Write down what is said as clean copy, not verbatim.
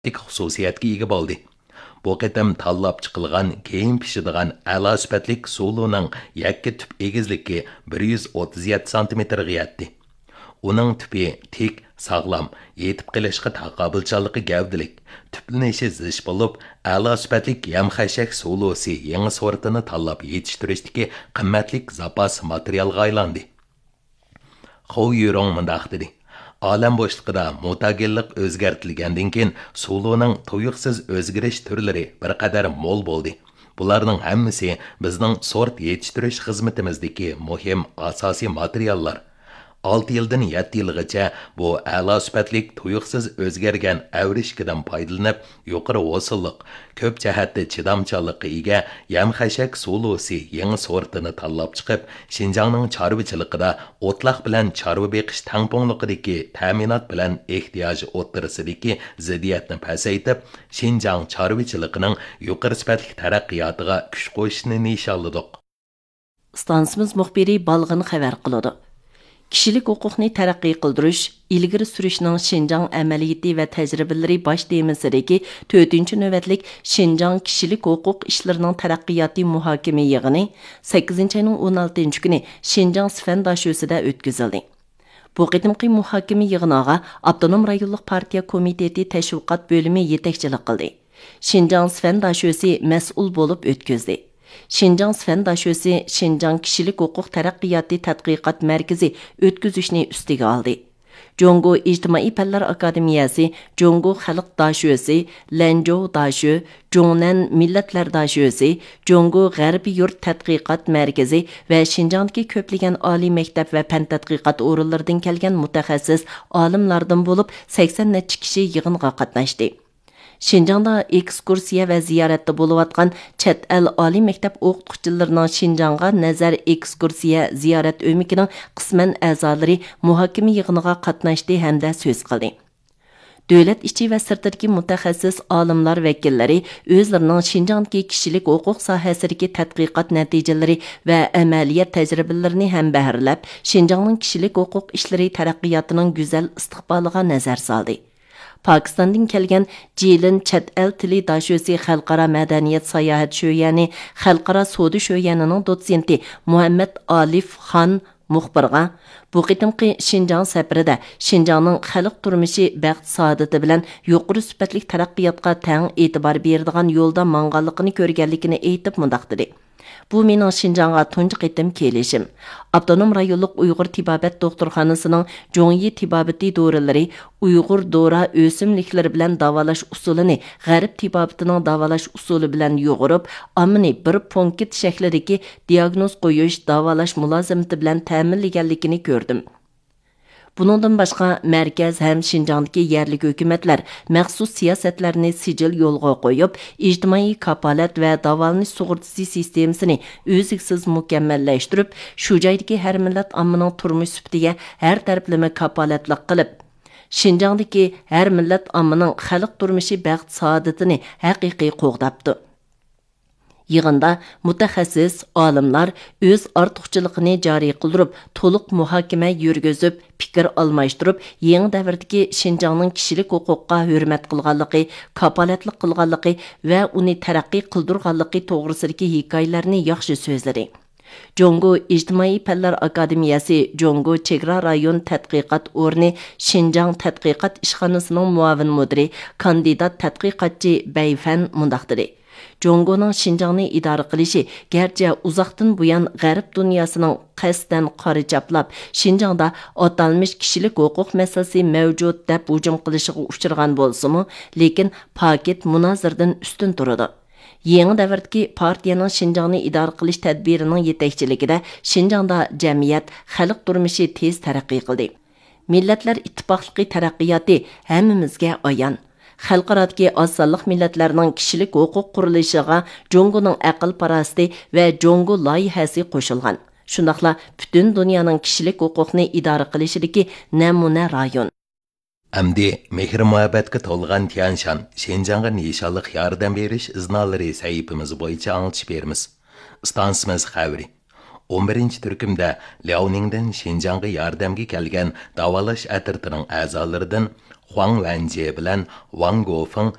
xususiyatga ega bo'ldi. Bu qitim tanlab chiqilgan keyin pishadigan a'lo sifatlik suluning yakka tüp egizligi 137 sm-ga yetdi. Uning tüpi tik, sağlam, yetib qilishga taqobilchanligi gavdilik, tüplenishi zish bo'lib, a'lo sifatlik yam-xashak sulusi yangi sortini tanlab yetishtirishdagi qimmatlik zapas materialga aylandi. Xou Yurong mundaq dedi. Alam boşluğida mutagellik o'zgartirilgandan keyin suluning tuyuqsiz o'zgarish turlari bir qadar mo'l bo'ldi. Bularning hammasi bizning sort yetishtirish xizmatimizdagi muhim asosiy materiallar. 6 yildan 7 yilgacha bu a'lo sifatlik tuyuqsiz o'zgargan avrishkidan foydalanib, yuqori hosillik, ko'p jihatda chidamchanlikqa ega yam-xashak sulusi yangi sortini tanlab chiqib, Xinjiangning chorvachiligida o'tloq bilan chorva beqish tangpongliqidagi ta'minot bilan ehtiyoj o'ttirisidagi ziddiyatni pasaytib, Xinjiang chorvachiligining yuqori sifatli taraqqiyotiga kuch qo'shishni nishonladik. Stansimiz muxbiri Balg'in xabar qiladi. Kişilik hüquqni tərəqqi qıldırış, ilgiri sürüşінің Şinjan əməliyyəti və təcrübələri baş temisidəki 4-cü növbətlik Şinjan kişilik hüquq işlərinin tərəqqiyatı mühakimə yığını 8-ci ayının 16-cı günü Şinjan Sifən daşösüdə ötküzüldü. Bu qıdımqı mühakimə yığınağa Avtonom rayonluq partiya komiteti təşviqat bölümü yetəkçilik qıldı. Şinjan Sifən daşösü məsul olub ötküzdü. Şinjan Sifən daşösü Şinjan kişilik hüquq tərəqqiyatı tədqiqat mərkəzi ötküzüşni üstüge aldı. Jongo İctimai Fənlər Akademiyası, Jongo Xalq daşösü, Lanzhou daşı, Zhongnan Millətlər daşösü, Jongo Qərbi Yurt Tədqiqat Mərkəzi və Şinjandakı köplügən ali məktəb və fən tədqiqat orunlarından gələn mütəxəssis alimlardan olub 80 neçə kişi yığınğa qatnaşdı. Şinjanda ekskursiya və ziyarətdə buluvatqan çət əl ali məktəb oxutucularının Şinjanga nəzər ekskursiya ziyarət ömükünün qismən əzaları muhakimə yığınığa qatnaşdı həmdə söz qıldı. Dövlət içi və sırtdakı mütəxəssis alimlar vəkilləri özlərinin Şinjandakı kişilik hüquq sahəsidəki tədqiqat nəticələri və əməliyyat təcrübələrini həm bəhərləb, Şinjangның kişilik hüquq işləri tərəqqiyatının gözəl istiqbalığa nəzər saldı. Pakistandan kelgan Jilin chet el tili daşösi xalqara madaniyat sayohat sho'yani xalqara savdo sho'yanining dotsenti Muhammad Alif Xan muxbirga bu qitimqi Şinjan safarida Şinjanning xalq turmushi baxt saodati bilan yuqori sifatli taraqqiyotga teng e'tibor beradigan yo'lda manganligini ko'rganligini aytib mundaq dedi. Bu mening Şinjanga tunji qitim kelishim. Avtonom rayonluq Uyg'ur tibobat doktorxonasining Jongyi tibobati dorilari Uyg'ur dora o'simliklari bilan davolash usulini G'arb tibobatining davolash usuli bilan yo'g'irib, amini bir punkt shaklidagi diagnoz qo'yish davolash mulozimati bilan ta'minlaganligini ko'rdim. Bunundan başqa mərkəz həm Şinjandakı yerlik hökumətlər məxsus siyasətlərini sicil yolğa qoyub, ictimai kapalət və davalanish sug'urtasi sistemasini özüksiz mükəmməlləşdirib, şu joydagi hər millət ammining turmush sifatiga hər tərəflama kapalatlik qilib, Şinjandakı hər millət ammining xalq turmushi baxt saodatini haqiqiy qo'g'dabdi. Yığında mütəxəssis olimlar öz ortiqchiligini joriy qildirib, to'liq muhokama yurgizib, fikr almashtirib, yangi davrdagi Şinjangning kishilik huquqqa hurmat qilganligi, kapolatlik qilganligi va uni taraqqiy qildirganligi to'g'risidagi hikoyalarni yaxshi so'zladi. Jongo İctimai Fənlər Akademiyası, Jongo Chegara rayon tədqiqat o'rni Şinjang tədqiqat ishxonasining muavin mudiri, kandidat tədqiqatçı Bəyfən mundaq dedi. Jongoning Şinjangni idora qilishi garchi uzoqdan buyon G'arb dunyosining qasdan qora chaplab, Şinjangda atalmish kishilik huquq masalasi mavjud deb hujum qilishiga uchragan bo'lsa-mu, lekin paket munozirdan ustun turadi. Yangi davrdagi partiyaning Şinjangni idora qilish tadbirining yetakchiligida Şinjangda jamiyat, xalq turmushi tez taraqqiy qildi. Millatlar ittifoqligi taraqqiyoti hammamizga ayon. Xalqaradagi oz sonliq millatlarning kishilik huquq qurilishiga Jongoning aql parasti va Jongo loyihasi qo'shilgan. Shundaqla butun dunyoning kishilik huquqni idora qilishidagi namuna rayon. Amdi mehr-muhabbatga to'lgan Tianshan Şinjangga nishonliq yordam berish iznolari sahifamiz bo'yicha anglitib beramiz. Stansimiz xabari 11-turkumda Liaoningdan Şinjangga yordamga kelgan davolash atirtining a'zolaridan Huang Wenjie bilan Wang Gofeng